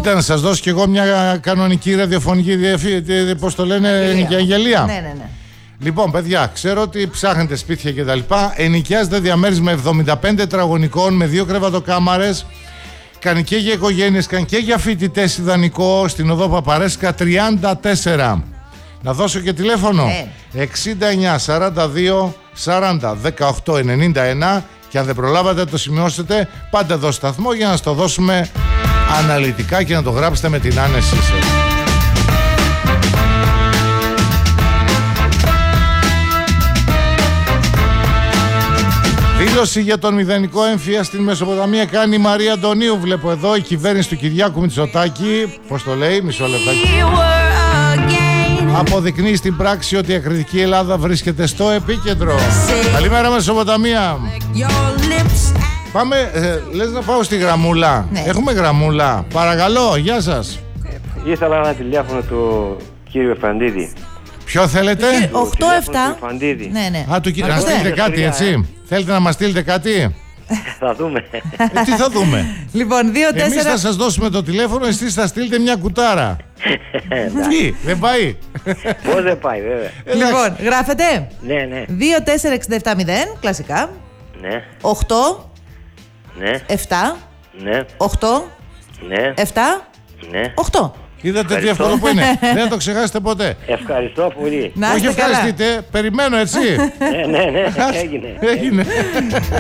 Θέλετε να σας δώσω κι εγώ μια κανονική ραδιοφωνική πώς το λένε, αγγελία? Ναι. Λοιπόν, παιδιά, ξέρω ότι ψάχνετε σπίτια κτλ. Ενοικιάζεται διαμέρισμα 75 τετραγωνικών με 2 κρεβατοκάμαρες. Κάνει και για οικογένειες, κάνει και για φοιτητές ιδανικό, στην οδό Παπαρέσκα 34. Να δώσω και τηλέφωνο 69 42 40 18 91. Και αν δεν προλάβατε το σημειώσετε, πάντα εδώ στο σταθμό για να στο δώσουμε αναλυτικά και να το γράψετε με την άνεσή σας. Δήλωση για τον μηδενικό έμφυα στην Μεσοποταμία κάνει η Μαρία Αντωνίου. Βλέπω εδώ η κυβέρνηση του Κυριάκου Μητσοτάκη. Πώς το λέει, μισό λεπτάκι. Αποδεικνύει στην πράξη ότι η ακριτική Ελλάδα βρίσκεται στο επίκεντρο. Καλημέρα Μεσοποταμία. Πάμε, λες να πάω στη γραμμούλα? Ναι. Έχουμε γραμμούλα. Παρακαλώ, γεια σας. Ήθελα ένα τηλέφωνο του κύριου Εφαντίδη. Ποιο θέλετε? 8-7. Ναι. Α, του κύριου. Να στείλετε κάτι, έτσι. Θέλετε να μας στείλετε κάτι? Θα δούμε. Τι θα δούμε? Λοιπόν, 2-4. Εμείς θα σας δώσουμε το τηλέφωνο, εσείς θα στείλετε μια κουτάρα. Τι, δεν πάει? Πώς δεν πάει, βέβαια. Λοιπόν, γράφετε. Ναι. 2-4-67-0, κλασικά. Ναι. 8, Ναι. 7, Ναι. 8, Ναι. 7, Ναι. 8. Είδατε τι εύκολο που είναι? Δεν το ξεχάσετε ποτέ. Ευχαριστώ πολύ. Να Όχι είστε καλά. ευχαριστείτε, περιμένω, έτσι. Ναι. Έγινε. Έγινε.